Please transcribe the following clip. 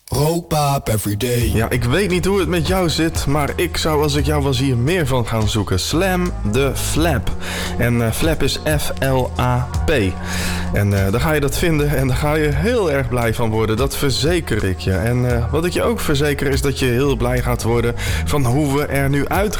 Rookpaap everyday. Ja, ik weet niet hoe het met jou zit, maar ik zou als ik jou was hier meer van gaan zoeken. Slam the Flap. En Flap is F-L-A-P. En dan ga je dat vinden en daar ga je heel erg blij van worden. Dat verzeker ik je. En wat ik je ook verzeker is dat je heel blij gaat worden van hoe we er nu uit